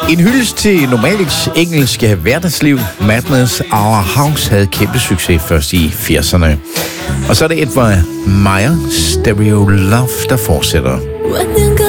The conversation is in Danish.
En hyldest til normalt engelske hverdagsliv. Madness Our House havde kæmpe succes først i 80'erne. Og så er det Edvard Meyer, Stereo Love, der fortsætter.